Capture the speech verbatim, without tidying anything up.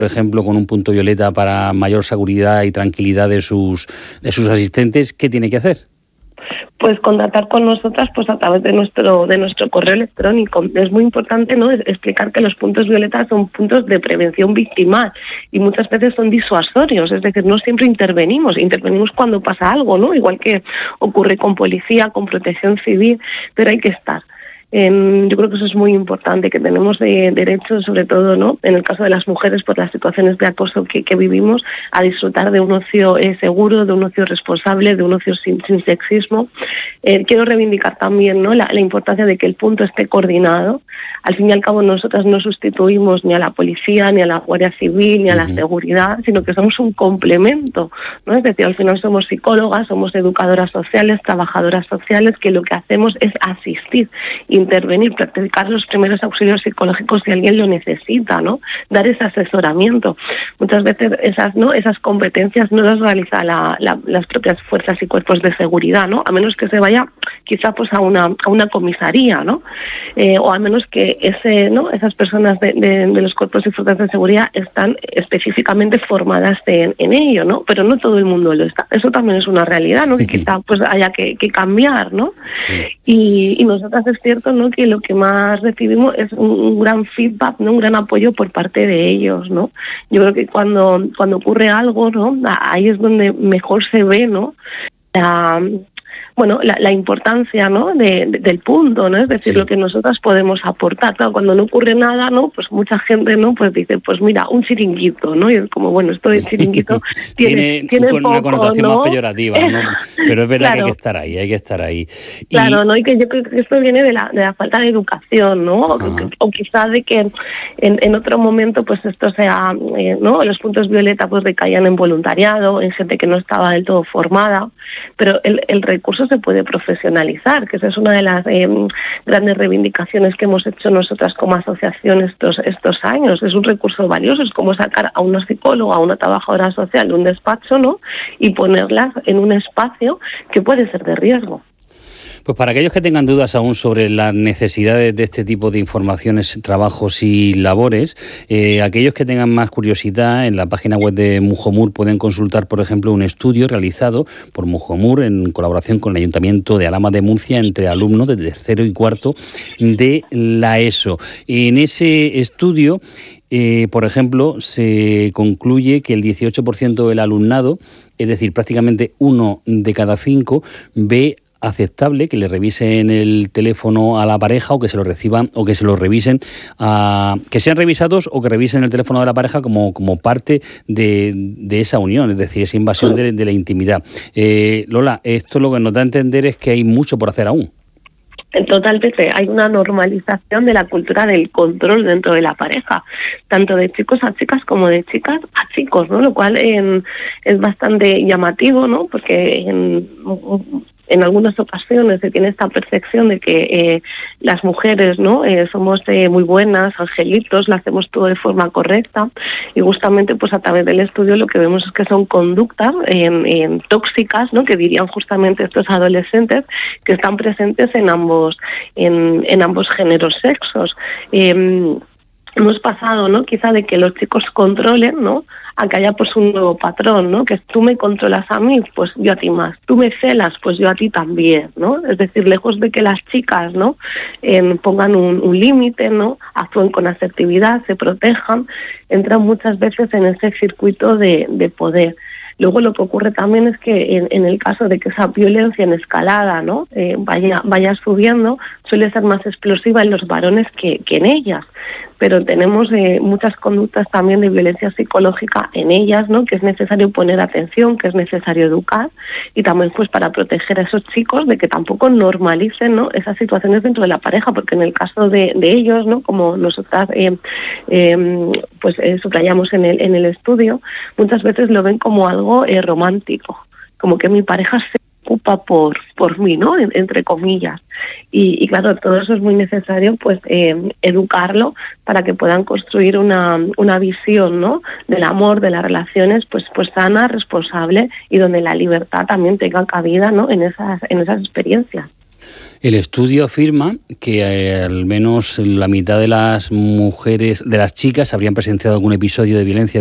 por ejemplo, con un punto violeta para mayor seguridad y tranquilidad de sus, de sus asistentes, ¿qué tiene que hacer? Pues contactar con nosotras pues a través de nuestro de nuestro correo electrónico. Es muy importante, ¿no?, es explicar que los puntos violetas son puntos de prevención victimal y muchas veces son disuasorios, es decir, no siempre intervenimos, intervenimos cuando pasa algo, ¿no?, igual que ocurre con policía, con protección civil, pero hay que estar. Eh, yo creo que eso es muy importante, que tenemos de, derecho, sobre todo, ¿no?, en el caso de las mujeres, por las situaciones de acoso que, que vivimos, a disfrutar de un ocio eh, seguro, de un ocio responsable, de un ocio sin, sin sexismo. Eh, quiero reivindicar también, ¿no?, la, la importancia de que el punto esté coordinado. Al fin y al cabo, nosotras no sustituimos ni a la policía, ni a la Guardia Civil, ni a la uh-huh. seguridad, sino que somos un complemento, ¿no? Es decir, al final somos psicólogas, somos educadoras sociales, trabajadoras sociales, que lo que hacemos es asistir, intervenir, practicar los primeros auxilios psicológicos si alguien lo necesita, ¿no?, dar ese asesoramiento. Muchas veces esas, ¿no?, esas competencias no las realiza la, la, las propias fuerzas y cuerpos de seguridad, ¿no?, a menos que se vaya quizá pues a una a una comisaría, ¿no?, eh, o a menos que ese, ¿no?, esas personas de, de, de los cuerpos y fuerzas de seguridad están específicamente formadas en, en ello, ¿no?, pero no todo el mundo lo está. Eso también es una realidad, ¿no?, que quizá pues haya que, que cambiar, ¿no? Sí. Y, y nosotras es cierto, ¿no?, que lo que más recibimos es un, un gran feedback, ¿no?, un gran apoyo por parte de ellos, ¿no? Yo creo que cuando cuando ocurre algo, ¿no?, ahí es donde mejor se ve, ¿no?, la bueno, la, la importancia, ¿no?, de, de, del punto, ¿no?, es decir, sí. lo que nosotras podemos aportar. Claro, cuando no ocurre nada, ¿no?, pues mucha gente, ¿no?, pues dice, pues mira, un chiringuito, ¿no?, y es como, bueno, esto de chiringuito tiene, tiene, tiene con poco, una connotación ¿no?, más peyorativa, ¿no? Pero es verdad claro. que hay que estar ahí, hay que estar ahí. Y... Claro, ¿no?, y que yo creo que esto viene de la, de la falta de educación, ¿no?, o, o quizás de que en, en otro momento, pues esto sea, eh, ¿no?, los puntos violeta pues recaían en voluntariado, en gente que no estaba del todo formada, pero el, el recurso se puede profesionalizar, que esa es una de las eh, grandes reivindicaciones que hemos hecho nosotras como asociación estos estos años. Es un recurso valioso, es como sacar a una psicóloga, a una trabajadora social de un despacho, ¿no?, y ponerlas en un espacio que puede ser de riesgo. Pues para aquellos que tengan dudas aún sobre las necesidades de este tipo de informaciones, trabajos y labores, eh, aquellos que tengan más curiosidad, en la página web de Mujomur pueden consultar, por ejemplo, un estudio realizado por Mujomur en colaboración con el Ayuntamiento de Alhama de Murcia entre alumnos de tercero y cuarto de la ESO. En ese estudio, eh, por ejemplo, se concluye que el dieciocho por ciento del alumnado, es decir, prácticamente uno de cada cinco, ve aceptable que le revisen el teléfono a la pareja o que se lo reciban o que se lo revisen, a, que sean revisados o que revisen el teléfono de la pareja como, como parte de, de esa unión, es decir, esa invasión de, de la intimidad. Eh, Lola, esto lo que nos da a entender es que hay mucho por hacer aún. Totalmente, hay una normalización de la cultura del control dentro de la pareja, tanto de chicos a chicas como de chicas a chicos, ¿no? Lo cual eh, es bastante llamativo, ¿no? Porque en, en algunas ocasiones se tiene esta percepción de que eh, las mujeres, ¿no?, eh, somos eh, muy buenas, angelitos, lo hacemos todo de forma correcta, y justamente pues a través del estudio lo que vemos es que son conductas eh, eh, tóxicas, ¿no?, que dirían justamente estos adolescentes, que están presentes en ambos en, en ambos géneros sexos. Eh, hemos pasado, ¿no?, quizá de que los chicos controlen, ¿no?, a que haya pues un nuevo patrón, ¿no?, que tú me controlas a mí, pues yo a ti más, tú me celas, pues yo a ti también, ¿no? Es decir, lejos de que las chicas, ¿no?, eh, pongan un, un límite, ¿no?, actúen con asertividad, se protejan, entran muchas veces en ese circuito de, de poder. Luego lo que ocurre también es que en, en el caso de que esa violencia en escalada, ¿no?, eh, vaya vaya subiendo, suele ser más explosiva en los varones que, que en ellas. Pero tenemos eh, muchas conductas también de violencia psicológica en ellas, ¿no?, que es necesario poner atención, que es necesario educar, y también pues para proteger a esos chicos de que tampoco normalicen, ¿no?, esas situaciones dentro de la pareja, porque en el caso de, de ellos, ¿no?, como nosotras eh, eh, pues eh, subrayamos en el en el estudio, muchas veces lo ven como algo eh, romántico, como que mi pareja se ocupa por por mí, ¿no?, en, entre comillas, y, y claro, todo eso es muy necesario pues eh, educarlo para que puedan construir una una visión, ¿no?, del amor, de las relaciones pues pues sana, responsable, y donde la libertad también tenga cabida, ¿no?, en esas en esas experiencias. El estudio afirma que eh, al menos la mitad de las mujeres, de las chicas, habrían presenciado algún episodio de violencia